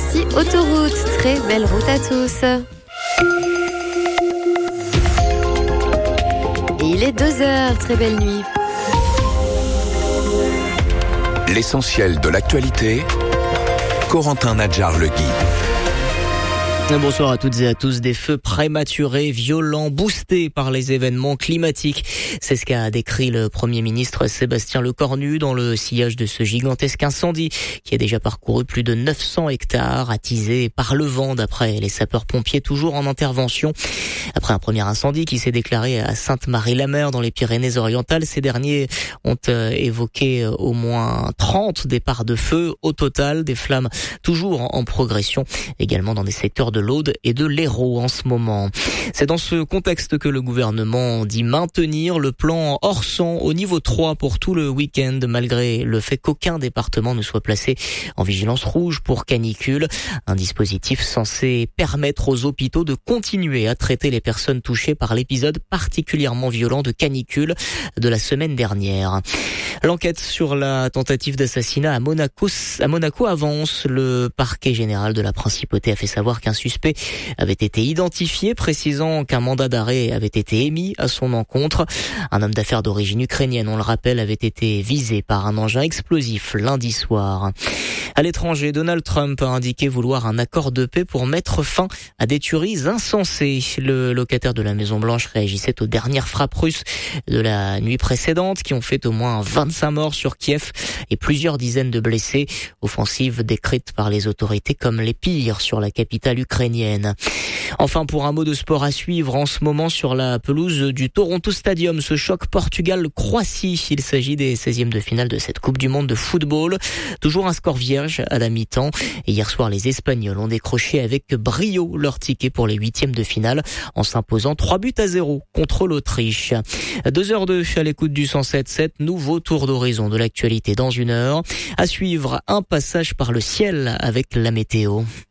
Merci Autoroute. Très belle route à tous. Et il est 2h. Très belle nuit. L'essentiel de l'actualité, Corentin Nadjar-Legui. Bonsoir à toutes et à tous. Des feux prématurés, violents, boostés par les événements climatiques. C'est ce qu'a décrit le Premier ministre Sébastien Lecornu dans le sillage de ce gigantesque incendie qui a déjà parcouru plus de 900 hectares, attisé par le vent d'après les sapeurs-pompiers toujours en intervention. Après un premier incendie qui s'est déclaré à Sainte-Marie-la-Mer dans les Pyrénées-Orientales, ces derniers ont évoqué au moins 30 départs de feu. Au total, des flammes toujours en progression, également dans des secteurs de l'Aude et de l'Hérault en ce moment. C'est dans ce contexte que le gouvernement dit maintenir le plan Orsan au niveau 3 pour tout le week-end, malgré le fait qu'aucun département ne soit placé en vigilance rouge pour canicule. Un dispositif censé permettre aux hôpitaux de continuer à traiter les personnes touchées par l'épisode particulièrement violent de canicule de la semaine dernière. L'enquête sur la tentative d'assassinat à Monaco avance. Le parquet général de la Principauté a fait savoir qu'un suspect avait été identifié, précisant qu'un mandat d'arrêt avait été émis à son encontre. Un homme d'affaires d'origine ukrainienne, on le rappelle, avait été visé par un engin explosif lundi soir. À l'étranger, Donald Trump a indiqué vouloir un accord de paix pour mettre fin à des tueries insensées. Le locataire de la Maison-Blanche réagissait aux dernières frappes russes de la nuit précédente qui ont fait au moins 25 morts sur Kiev et plusieurs dizaines de blessés. Offensive décrite par les autorités comme les pires sur la capitale ukrainienne. Enfin, pour un mot de sport à suivre en ce moment sur la pelouse du Toronto Stadium, ce choc Portugal-Croatie. Il s'agit des 16e de finale de cette Coupe du Monde de football. Toujours un score vierge à la mi-temps. Et hier soir, les Espagnols ont décroché avec brio leur ticket pour les 8e de finale en s'imposant 3-0 contre l'Autriche. 2h02 à l'écoute du 107.7. Nouveau tour d'horizon de l'actualité dans une heure. À suivre, un passage par le ciel avec la météo.